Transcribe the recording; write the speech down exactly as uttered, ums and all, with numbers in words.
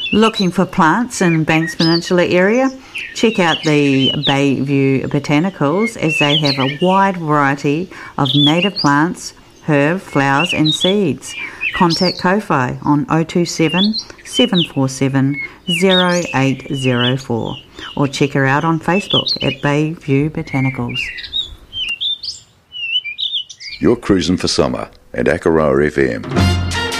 Looking for plants in Banks Peninsula area? Check out the Bayview Botanicals, as they have a wide variety of native plants, herb, flowers and seeds. Contact Ko-Fi on oh two seven, seven four seven, oh eight oh four or check her out on Facebook at Bayview Botanicals. You're cruising for summer at Akaroa F M.